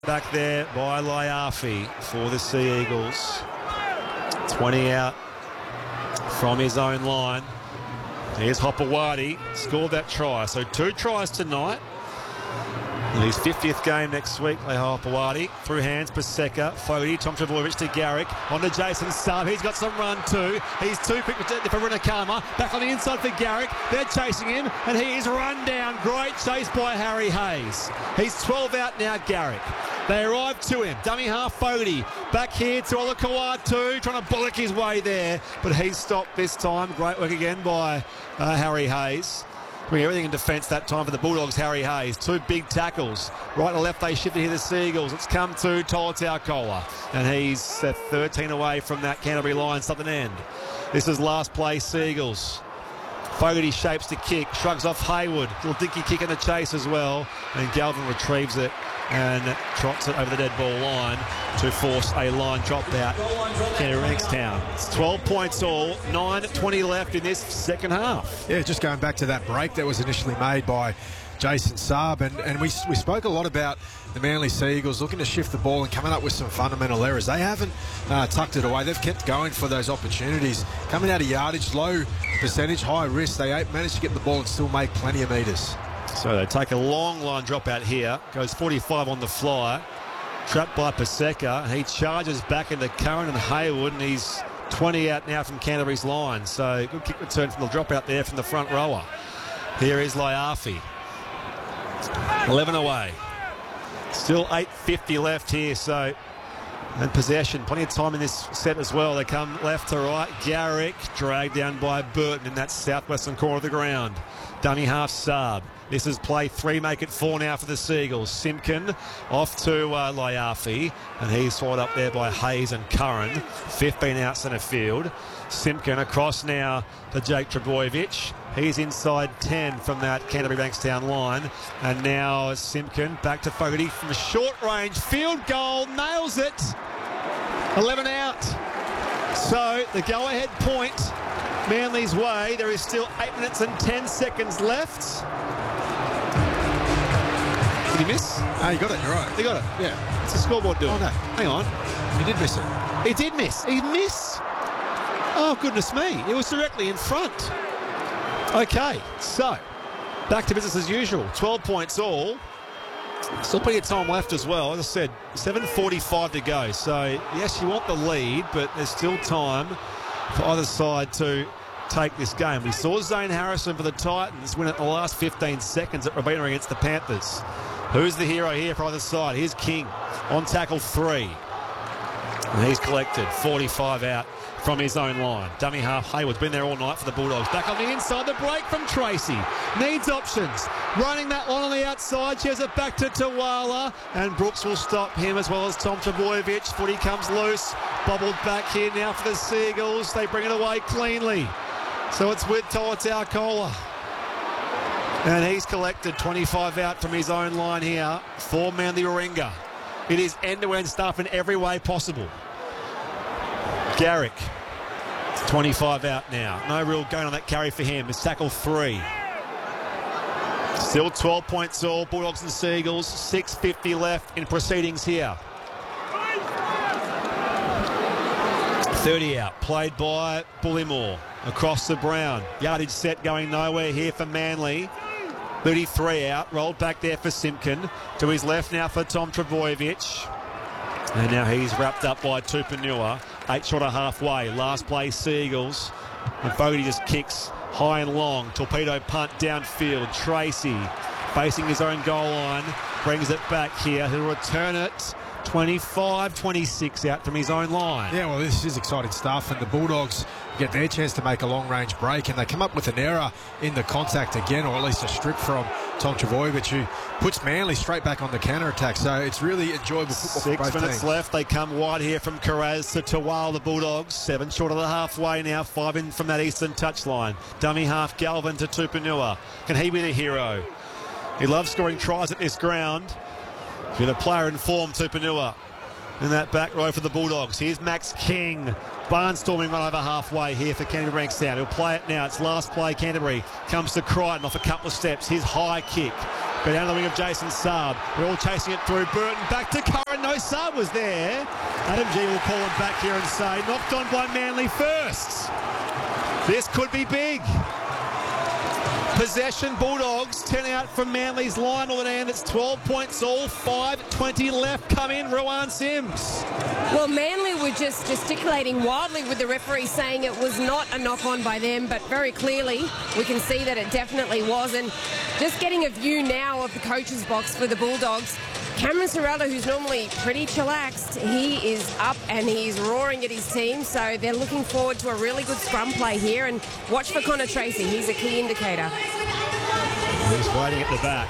Back there by Laiafi for the Sea Eagles. 20 out from his own line. Here's Hopewadi, scored that try. So 2 tries tonight. In his 50th game next week, Hopewadi. Through hands, Paseka, Fogarty, Tom Trbojevic to Garrick. On to Jason Saab. He's got some run too. He's too quick for Runakama. Back on the inside for Garrick. They're chasing him, and he is run down. Great chase by Harry Hayes. He's 12 out now, Garrick. They arrive to him. Dummy half Fogarty. Back here to Olakau'atu, trying to bullock his way there. But he's stopped this time. Great work again by Harry Hayes. Bring everything in defence that time for the Bulldogs, Harry Hayes. 2 big tackles. Right and left they shifted here, the Seagulls. It's come to Tolutau. And he's 13 away from that Canterbury line, southern end. This is last play, Seagulls. Fogarty shapes to kick, shrugs off Hayward. Little dinky kick in the chase as well. And Galvin retrieves it and trots it over the dead ball line to force a line drop out. Canterbury Bankstown. It's 12 points all, 9:20 left in this second half. Yeah, just going back to that break that was initially made by Jason Saab, and we spoke a lot about the Manly Sea Eagles looking to shift the ball and coming up with some fundamental errors. They haven't tucked it away. They've kept going for those opportunities. Coming out of yardage, low percentage, high risk. They managed to get the ball and still make plenty of metres. So they take a long line drop out here. Goes 45 on the fly. Trapped by Paseka. He charges back into Curran and Hayward, and he's 20 out now from Canterbury's line. So good kick return from the drop out there from the front rower. Here is Laiafi. 11 away. Still 8:50 left here, so and possession. Plenty of time in this set as well. They come left to right. Garrick dragged down by Burton in that southwestern corner of the ground. Dummy half Saab. This is play 3, make it 4 now for the Seagulls. Simpkin off to Laiafi, and he's swallowed up there by Hayes and Curran. 15 out centre field. Simpkin across now to Jake Trbojevic. He's inside 10 from that Canterbury Bankstown line. And now Simpkin back to Fogarty from short range. Field goal, nails it. 11 out. So the go-ahead point Manly's way. There is still 8 minutes and 10 seconds left. Did he miss? Oh, you got it, you're right. He got it? Yeah. What's the scoreboard doing? Oh, no. Hang on. He did miss it. He did miss. He missed. Oh, goodness me. It was directly in front. Okay, so back to business as usual. 12 points all. Still plenty of time left as well. As I said, 7:45 to go. So, yes, you want the lead, but there's still time for either side to take this game. We saw Zane Harrison for the Titans win it in the last 15 seconds at Robina against the Panthers. Who's the hero here for either side? Here's King on tackle 3. And he's collected 45 out from his own line. Dummy half Hayward's been there all night for the Bulldogs. Back on the inside, the break from Tracy. Needs options. Running that line on the outside. She has it back to Tawala. And Brooks will stop him as well as Tom Trbojevic. Footy comes loose. Bobbled back here now for the Seagulls. They bring it away cleanly. So it's with Tolutau. And he's collected 25 out from his own line here for Manly Warringah. It is end-to-end stuff in every way possible. Garrick, 25 out now. No real going on that carry for him. It's tackle 3. Still 12 points all. Bulldogs and Seagulls. 6:50 left in proceedings here. 30 out. Played by Bullymore. Across the Brown. Yardage set going nowhere here for Manly. 33 out. Rolled back there for Simpkin. To his left now for Tom Trbojevic. And now he's wrapped up by Tupanua. 8 short of halfway. Last play, Seagulls. And Fogarty just kicks high and long. Torpedo punt downfield. Tracy facing his own goal line. Brings it back here. He'll return it. 25-26 out from his own line. Yeah, well, this is exciting stuff, and the Bulldogs get their chance to make a long-range break, and they come up with an error in the contact again, or at least a strip from Tom Trbojevic, who puts Manly straight back on the counter-attack. So it's really enjoyable football for both 6 minutes teams. left. They come wide here from Carraz to Tawal, the Bulldogs. 7 short of the halfway now. 5 in from that eastern touchline. Dummy half Galvin to Tupanua. Can he be the hero? He loves scoring tries at this ground. With a player in form, Tupanua, in that back row for the Bulldogs. Here's Max King. Barnstorming right over halfway here for Canterbury Bankstown. He'll play it now. It's last play. Canterbury comes to Crichton off a couple of steps. His high kick. Go down the wing of Jason Saab. They're all chasing it through. Burton back to Curran. No, Saab was there. Adam G will call it back here and say, knocked on by Manly first. This could be big. Possession, Bulldogs, 10 out from Manly's line on the end. It's 12 points all, 5:20 left. Come in, Rowan Sims. Well, Manly were just gesticulating wildly with the referee saying it was not a knock-on by them, but very clearly we can see that it definitely was. And just getting a view now of the coach's box for the Bulldogs, Cameron Sorrella, who's normally pretty chillaxed, he is up and he's roaring at his team, so they're looking forward to a really good scrum play here. And watch for Connor Tracy, he's a key indicator. He's waiting at the back.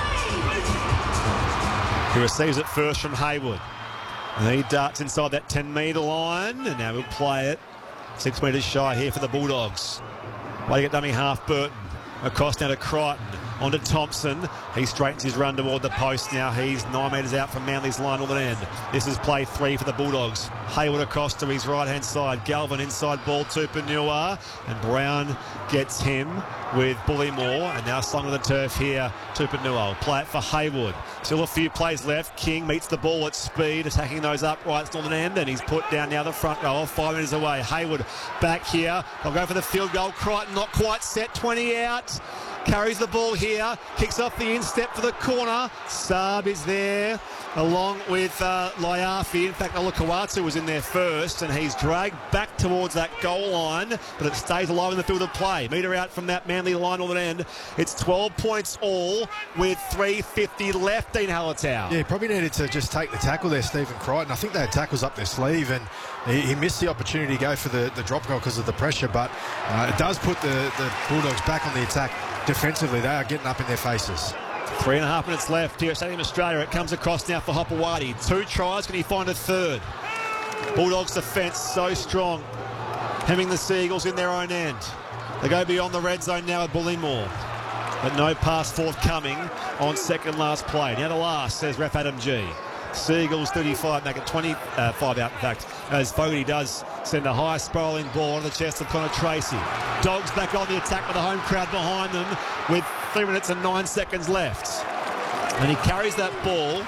He receives it first from Haywood. And he darts inside that 10-metre line, and now he'll play it. 6 metres shy here for the Bulldogs. Waiting at dummy half, Burton. Across now to Crichton. On to Thompson. He straightens his run toward the post now. He's 9 metres out from Manly's line on the end. This is play 3 for the Bulldogs. Haywood across to his right-hand side. Galvin inside ball to Tupanua. And Brown gets him with Bullymore. And now slung to the turf here. Tupanua will play it for Haywood. Still a few plays left. King meets the ball at speed, attacking those uprights on the end. And he's put down now the front row, 5 metres away. Haywood back here. They'll go for the field goal. Crichton not quite set. 20 out. Carries the ball here, kicks off the instep for the corner. Saab is there, along with Laiafi. In fact, Olakawatu was in there first, and he's dragged back towards that goal line, but it stays alive in the field of play. Metre out from that Manly line on the end. It's 12 points all, with 3:50 left in Hallertau. Yeah, probably needed to just take the tackle there, Stephen Crichton. I think they had tackles up their sleeve, and he missed the opportunity to go for the drop goal because of the pressure, but it does put the Bulldogs back on the attack. Defensively, they are getting up in their faces. 3.5 minutes left here at Stadium Australia. It comes across now for Hopewadi. 2 tries. Can he find a third? Bulldogs defence so strong. Hemming the Seagulls in their own end. They go beyond the red zone now at Bullymore. But no pass forthcoming on second last play. Now the last, says ref Adam G. Seagulls 35, make it 25 out in fact, as Fogarty does send a high spiralling ball on the chest of Connor Tracy. Dogs back on the attack with the home crowd behind them with 3 minutes and 9 seconds left. And he carries that ball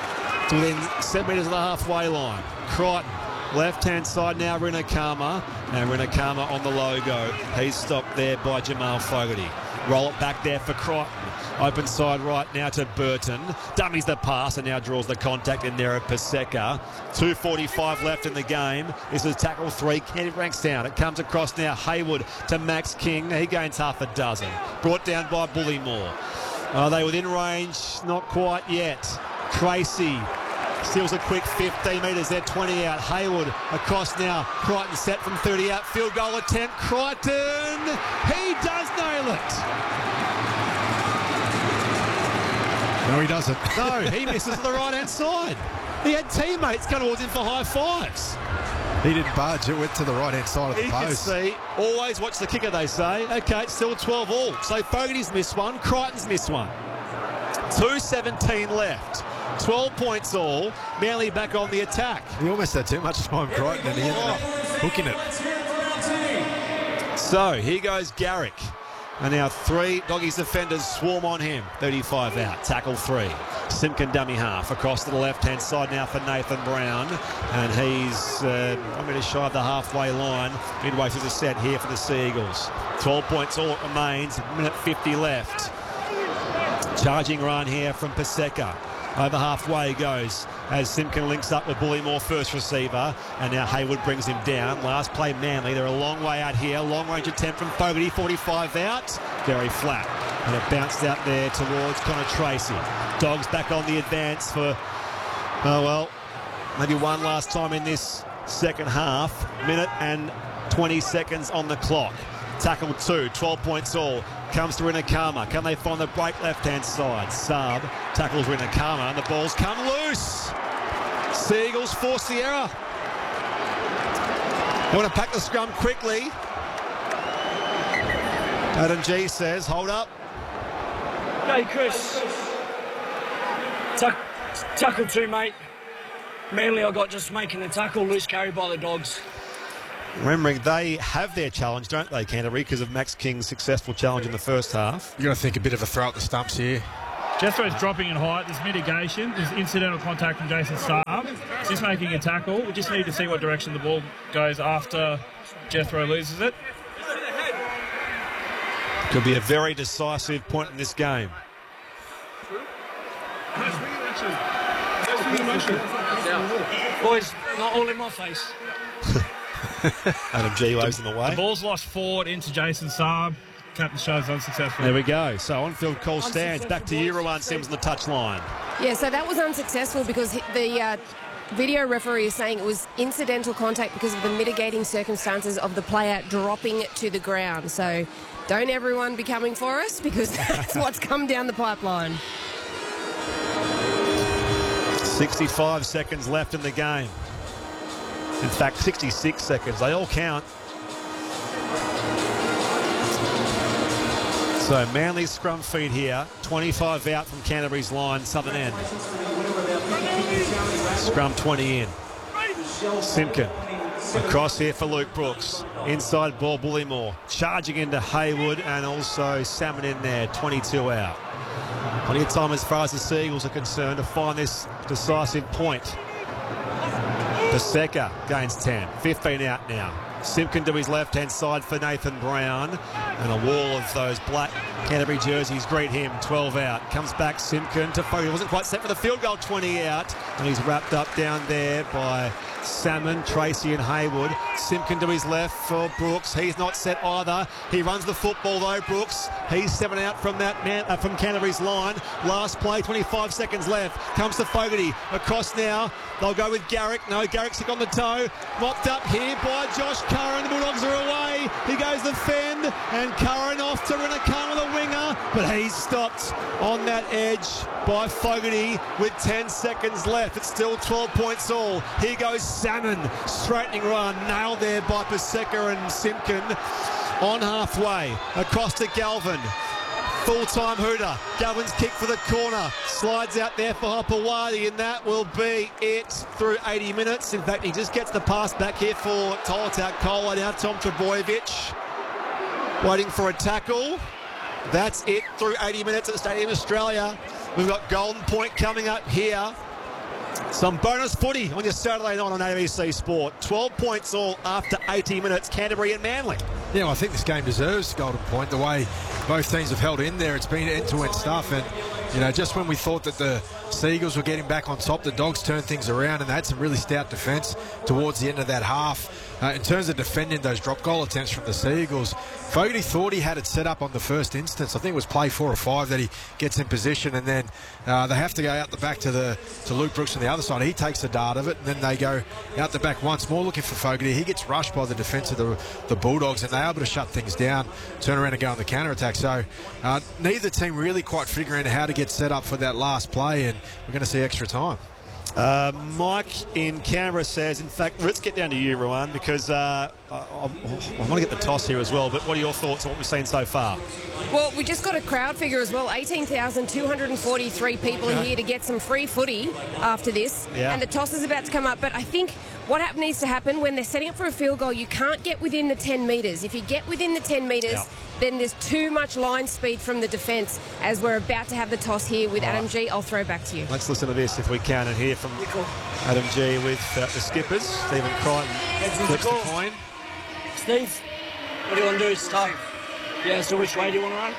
to within 7 metres of the halfway line. Crichton, left-hand side now, Rinakama. And Rinakama on the logo. He's stopped there by Jamal Fogarty. Roll it back there for Crichton. Open side right now to Burton. Dummies the pass and now draws the contact in there of Paseka. 2:45 left in the game. This is tackle 3. Kenny ranks down. It comes across now. Haywood to Max King. He gains half a dozen. Brought down by Bullymore. Are they within range? Not quite yet. Tracy steals a quick 15 metres there, 20 out. Haywood across now. Crichton set from 30 out. Field goal attempt. Crichton. He does nail it. No, he doesn't. No, he misses the right-hand side. He had teammates come towards him for high fives. He didn't budge. It went to the right-hand side of the post. You can see, always watch the kicker, they say. Okay, it's still 12 all. So Fogarty's missed one, Crichton's missed one. 2:17 left. 12 points all. Manly back on the attack. He almost had too much time, Crichton, and he ended up hooking it. So here goes Garrick. And now 3 Doggies defenders swarm on him. 35 out. Tackle 3. Simpkin dummy half. Across to the left-hand side now for Nathan Brown. And he's 1 minute shy of the halfway line. Midway through the set here for the Sea Eagles. 12 points all it remains. 1:50 left. Charging run here from Paseka. Over halfway goes as Simpkin links up with Bullymore, first receiver, and now Haywood brings him down. Last play Manly. They're a long way out here. Long range attempt from Fogarty, 45 out. Very flat. And it bounced out there towards Connor Tracy. Dogs back on the advance for, maybe one last time in this second half. 1 minute and 20 seconds on the clock. Tackle 2, 12 points all. Comes to Rinakama. Can they find the break left-hand side? Saab tackles Rinakama and the ball's come loose. Seagulls force the error. They want to pack the scrum quickly. Adam G says, hold up. Hey, Chris. Tackle 2, mate. Manly I got just making the tackle, loose carry by the Dogs. Remembering they have their challenge, don't they, Canterbury, because of Max King's successful challenge in the first half. You've got to think a bit of a throw at the stumps here. Jethro's dropping in height. There's mitigation. There's incidental contact from Jason Saab. He's making a tackle. We just need to see what direction the ball goes after Jethro loses it. Could be a very decisive point in this game. Boys, not all in my face. Adam G waves in the way. The ball's lost forward into Jason Saab. Captain shows unsuccessful. There we go. So on-field call stands. Back to you, Rowan Sims on the touchline. Yeah, so that was unsuccessful because the video referee is saying it was incidental contact because of the mitigating circumstances of the player dropping to the ground. So don't everyone be coming for us because that's what's come down the pipeline. 65 seconds left in the game. In fact, 66 seconds. They all count. So Manly scrum feed here. 25 out from Canterbury's line, southern end. Scrum 20 in. Simpkin across here for Luke Brooks. Inside ball, Bullymore. Charging into Haywood and also Salmon in there. 22 out. Plenty of time as far as the Seagulls are concerned to find this decisive point. Paseka gains 10. 15 out now. Simpkin to his left-hand side for Nathan Brown. And a wall of those black Canterbury jerseys greet him. 12 out. Comes back Simpkin to Fogarty. Wasn't quite set for the field goal. 20 out. And he's wrapped up down there by Salmon, Tracy and Haywood. Simpkin to his left for Brooks. He's not set either. He runs the football though, Brooks. He's 7 out from that man, from Canterbury's line. Last play, 25 seconds left. Comes to Fogarty. Across now. They'll go with Garrick. No, Garrick's on the toe. Mopped up here by Josh Curran. The Bulldogs are away. He goes the fend. And Curran off to Rinakama, the winger. But he's stopped on that edge by Fogarty with 10 seconds left. It's still 12 points all. Here goes Salmon. Straightening run. Nailed there by Paseka and Simpkin. On halfway. Across to Galvin. Full-time hooter. Galvin's kick for the corner. Slides out there for Hopewadi, and that will be it through 80 minutes. In fact, he just gets the pass back here for Tolatak Kola. Now Tom Trbojevic waiting for a tackle. That's it through 80 minutes at Stadium Australia. We've got Golden Point coming up here. Some bonus footy on your Saturday night on ABC Sport. 12 points all after 80 minutes, Canterbury and Manly. Yeah, well, I think this game deserves Golden Point. The way both teams have held in there, it's been end-to-end stuff. And, you know, just when we thought that the Seagulls were getting back on top, the Dogs turned things around and they had some really stout defence towards the end of that half. In terms of defending those drop goal attempts from the Seagulls, Fogarty thought he had it set up on the first instance. I think it was play 4 or 5 that he gets in position, and then they have to go out the back to Luke Brooks on the other side. He takes the dart of it, and then they go out the back once more looking for Fogarty. He gets rushed by the defence of the Bulldogs, and they're able to shut things down, turn around and go on the counter-attack. So neither team really quite figuring out how to get set up for that last play, and we're going to see extra time. Mike in Canberra says, in fact, let's get down to you, Rowan, because I want to get the toss here as well, but what are your thoughts on what we've seen so far? Well, we just got a crowd figure as well. 18,243 people are here to get some free footy after this. Yeah. And the toss is about to come up. But I think what needs to happen when they're setting up for a field goal, you can't get within the 10 metres. If you get within the 10 metres, then there's too much line speed from the defence as we're about to have the toss here with Adam G. I'll throw back to you. Let's listen to this if we can and hear from Adam G with the skippers. Stephen Crichton flips the coin. Steve, what do you want to do? Start. Yeah, so which way do you want to run?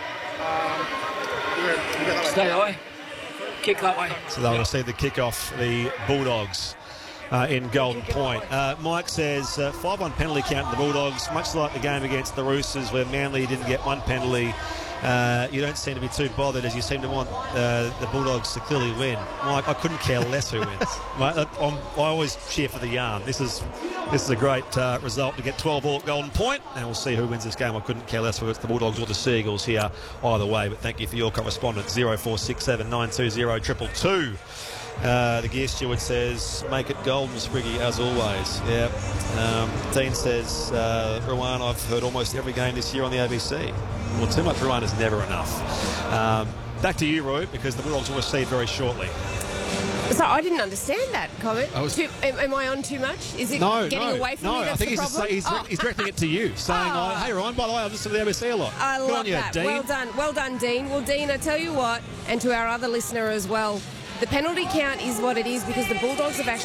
Stay that way. Kick that way. So they'll receive the kick-off, the Bulldogs. In Golden Point. Mike says 5-1 penalty count in the Bulldogs, much like the game against the Roosters where Manly didn't get one penalty. You don't seem to be too bothered as you seem to want the Bulldogs to clearly win. Mike, I couldn't care less who wins. I always cheer for the yarn. This is a great result to get 12 all at Golden Point, and we'll see who wins this game. I couldn't care less whether it's the Bulldogs or the Seagulls here either way, but thank you for your correspondence. 0467 920 222. The gear steward says, make it golden, Spriggy, as always. Yeah. Dean says, Rowan, I've heard almost every game this year on the ABC. Well, too much Rowan is never enough. Back to you, Roy, because the Bulldogs will receive very shortly. So I didn't understand that comment. Am I on too much? Is it getting away from me? That's I think the problem? he's directing it to you, saying, hey, Ryan, by the way, I've listened to the ABC a lot. I Good love on you, that. Dean. Well done, Dean. Well, Dean, I tell you what, and to our other listener as well, the penalty count is what it is because the Bulldogs have actually